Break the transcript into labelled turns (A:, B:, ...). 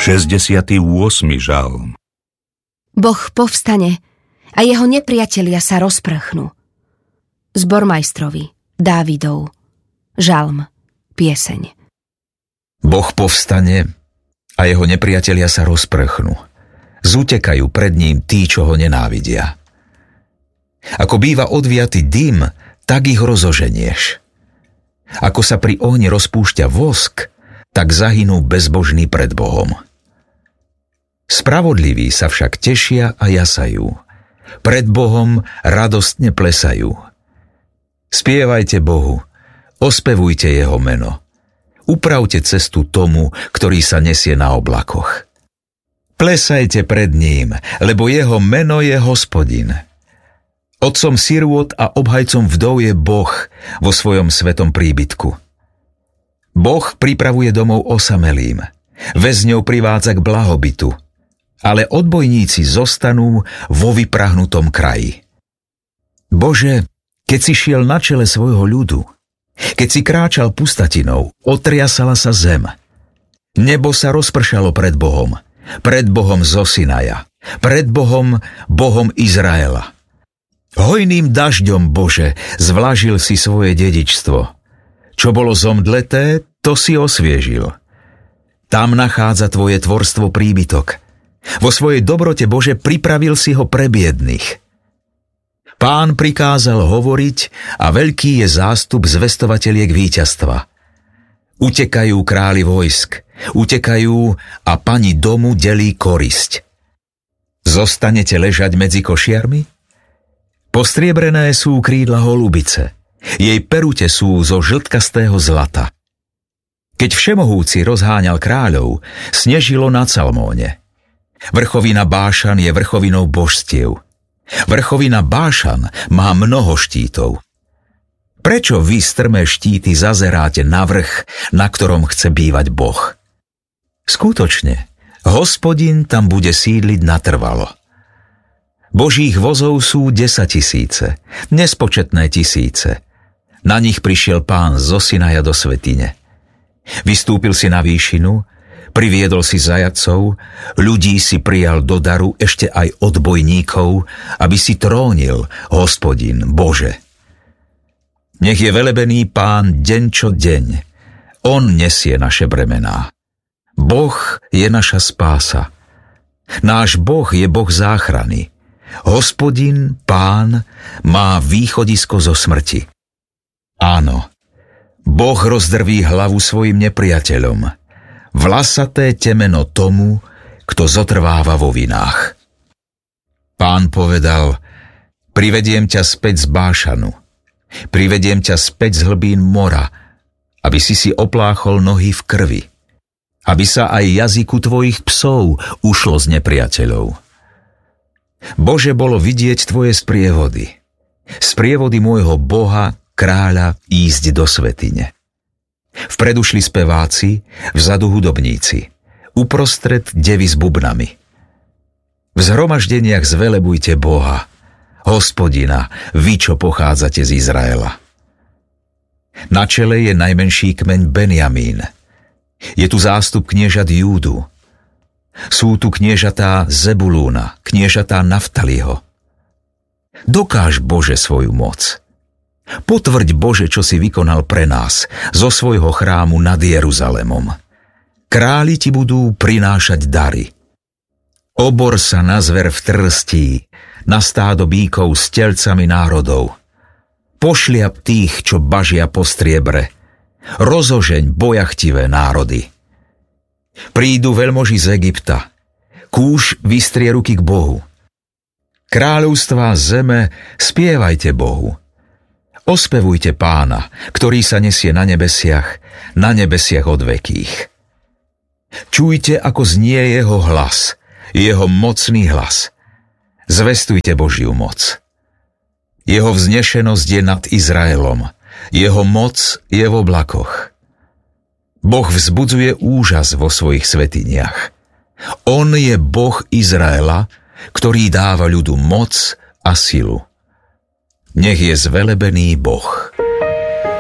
A: 68. žalm.
B: Boh povstane a jeho nepriatelia sa rozprchnú. Zbormajstrovi, Dávidov, žalm, pieseň.
C: Boh povstane a jeho nepriatelia sa rozprchnú. Zútekajú pred ním tí, čo ho nenávidia. Ako býva odviatý dym, tak ich rozoženieš. Ako sa pri ohni rozpúšťa vosk, tak zahynú bezbožní pred Bohom. Spravodliví sa však tešia a jasajú. Pred Bohom radostne plesajú. Spievajte Bohu, ospevujte jeho meno. Upravte cestu tomu, ktorý sa nesie na oblakoch. Plesajte pred ním, lebo jeho meno je Hospodin. Otcom sirôt a obhajcom vdov je Boh vo svojom svetom príbytku. Boh pripravuje domov osamelým, väzňov privádza k blahobytu, ale odbojníci zostanú vo vyprahnutom kraji. Bože, keď si šiel na čele svojho ľudu, keď si kráčal pustatinou, otriasala sa zem. Nebo sa rozpršalo pred Bohom zo Sinaja, pred Bohom, Bohom Izraela. Hojným dažďom, Bože, zvlažil si svoje dedičstvo. Čo bolo zomdleté, to si osviežil. Tam nachádza tvoje tvorstvo príbytok. Vo svojej dobrote, Bože, pripravil si ho pre biedných. Pán prikázal hovoriť a veľký je zástup zvestovateliek víťazstva. Utekajú králi vojsk, utekajú a pani domu delí korisť. Zostanete ležať medzi košiarmi? Postriebrené sú krídla holubice, jej perute sú zo žltkastého zlata. Keď Všemohúci rozháňal kráľov, snežilo na Calmóne. Vrchovina Bášan je vrchovinou božstiev. Vrchovina Bášan má mnoho štítov. Prečo vy strmé štíty zazeráte na vrch, na ktorom chce bývať Boh? Skutočne, Hospodin tam bude sídliť natrvalo. Božích vozov sú 10 000, nespočetné tisíce. Na nich prišiel Pán zo Sinaja do svätyne. Vystúpil si na výšinu, priviedol si zajatcov, ľudí si prijal do daru, ešte aj odbojníkov, aby si trónil, Hospodin, Bože. Nech je velebený Pán deň čo deň. On nesie naše bremená. Boh je naša spása. Náš Boh je Boh záchrany. Hospodin, Pán, má východisko zo smrti. Áno, Boh rozdrví hlavu svojim nepriateľom. Vlasaté temeno tomu, kto zotrváva vo vinách. Pán povedal, privediem ťa späť z Bášanu, privediem ťa späť z hlbín mora, aby si opláchol nohy v krvi, aby sa aj jazyku tvojich psov ušlo z nepriateľov. Bože, bolo vidieť tvoje sprievody môjho Boha, kráľa, ísť do svätyne. Vpredu šli speváci, vzadu hudobníci, uprostred devy s bubnami. V zhromaždeniach zvelebujte Boha, Hospodina, vy, čo pochádzate z Izraela. Na čele je najmenší kmeň Benjamín. Je tu zástup kniežat Júdu. Sú tu kniežatá Zebulúna, kniežatá Naftaliho. Dokáž, Bože, svoju moc. Potvrď, Bože, čo si vykonal pre nás zo svojho chrámu nad Jeruzalemom. Králi ti budú prinášať dary. Obor sa na zver v trstí, na stádo bíkov s telcami národov. Pošliap tých, čo bažia po striebre. Rozožeň bojachtivé národy. Prídu veľmoži z Egypta. Kúš vystrie ruky k Bohu. Kráľovstvá zeme, spievajte Bohu. Ospevujte Pána, ktorý sa nesie na nebesiach od vekých. Čujte, ako znie jeho hlas, jeho mocný hlas. Zvestujte Božiu moc. Jeho vznešenosť je nad Izraelom, jeho moc je v oblakoch. Boh vzbudzuje úžas vo svojich svätyniach. On je Boh Izraela, ktorý dáva ľudu moc a silu. Nech je zvelebený Boh.